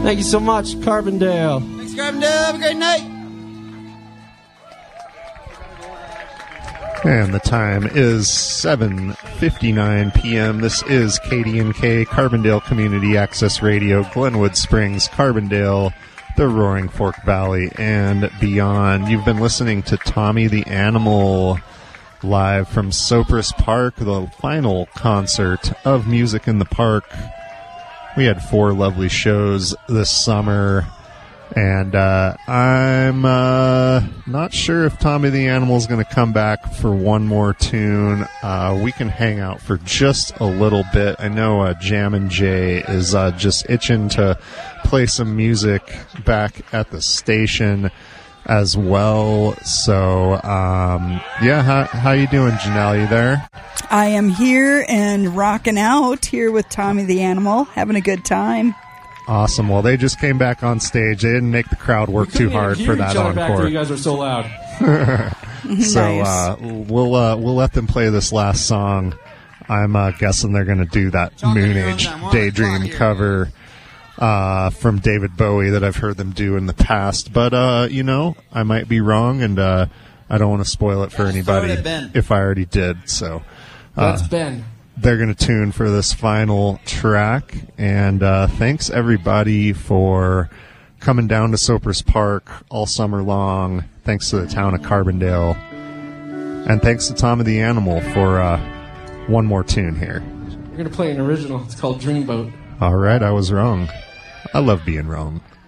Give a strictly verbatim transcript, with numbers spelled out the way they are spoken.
Thank you so much, Carbondale. Thanks, Carbondale. Have a great night. And the time is seven fifty-nine p.m. This is K D N K, Carbondale Community Access Radio, Glenwood Springs, Carbondale, the Roaring Fork Valley, and beyond. You've been listening to Tommy the Animal live from Sopris Park, the final concert of Music in the Park. We had four lovely shows this summer. And uh, I'm uh, not sure if Tommy the Animal is going to come back for one more tune. Uh, we can hang out for just a little bit. I know uh, Jammin' Jay is uh, just itching to play some music back at the station as well. So, um, yeah, how, how you doing, Janelle? You there? I am here and rocking out here with Tommy the Animal, having a good time. Awesome. Well, they just came back on stage. They didn't make the crowd work too hard for that encore. Back there, you guys are so loud. So uh, we'll uh, we'll let them play this last song. I'm uh, guessing they're going to do that Moon Age Daydream cover uh, from David Bowie that I've heard them do in the past. But uh, you know, I might be wrong, and uh, I don't want to spoil it for anybody if I already did. So uh, that's Ben. They're going to tune for this final track. And uh, thanks, everybody, for coming down to Sopris Park all summer long. Thanks to the town of Carbondale. And thanks to Tommy the Animal for uh, one more tune here. We're going to play an original. It's called Dreamboat. All right, I was wrong. I love being wrong.